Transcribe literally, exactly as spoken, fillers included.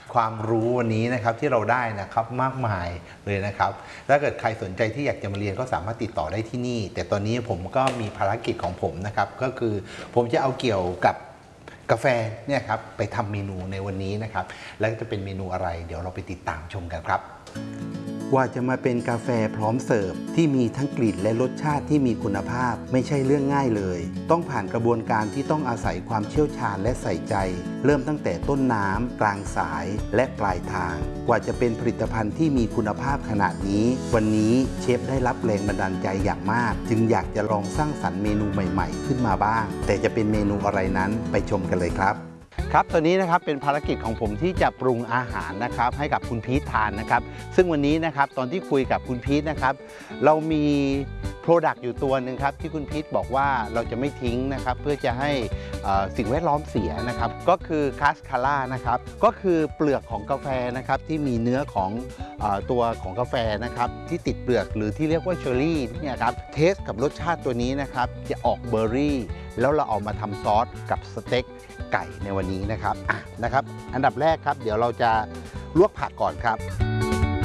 ความรู้วันนี้นะครับที่เราได้นะครับมากมายเลยนะครับถ้าเกิดใครสนใจที่อยากจะมาเรียนก็สามารถติดต่อได้ที่นี่แต่ตอนนี้ผมก็มีภารกิจของผมนะครับก็คือผมจะเอาเกี่ยวกับกาแฟเนี่ยครับไปทำเมนูในวันนี้นะครับแล้วจะเป็นเมนูอะไรเดี๋ยวเราไปติดตามชมกันครับกว่าจะมาเป็นกาแฟพร้อมเสิร์ฟที่มีทั้งกลิ่นและรสชาติที่มีคุณภาพไม่ใช่เรื่องง่ายเลยต้องผ่านกระบวนการที่ต้องอาศัยความเชี่ยวชาญและใส่ใจเริ่มตั้งแต่ต้นน้ำกลางสายและปลายทางกว่าจะเป็นผลิตภัณฑ์ที่มีคุณภาพขนาดนี้วันนี้เชฟได้รับแรงบันดาลใจอย่างมากจึงอยากจะลองสร้างสรรค์เมนูใหม่ๆขึ้นมาบ้างแต่จะเป็นเมนูอะไรนั้นไปชมกันเลยครับครับตอนนี้นะครับเป็นภารกิจของผมที่จะปรุงอาหารนะครับให้กับคุณพีททานนะครับซึ่งวันนี้นะครับตอนที่คุยกับคุณพีทนะครับเรามีโปรดักต์อยู่ตัวหนึ่งครับที่คุณพีทบอกว่าเราจะไม่ทิ้งนะครับเพื่อจะให้สิ่งแวดล้อมเสียนะครับก็คือคาสคาร่านะครับก็คือเปลือกของกาแฟนะครับที่มีเนื้อของตัวของกาแฟนะครับที่ติดเปลือกหรือที่เรียกว่าเชอร์รี่เนี่ยครับเทสกับรสชาติตัวนี้นะครับจะออกเบอร์รี่แล้วเราเอามาทำซอสกับสเต็กไก่ในวันนี้นะครับอ่ะนะครับอันดับแรกครับเดี๋ยวเราจะลวกผักก่อนครับ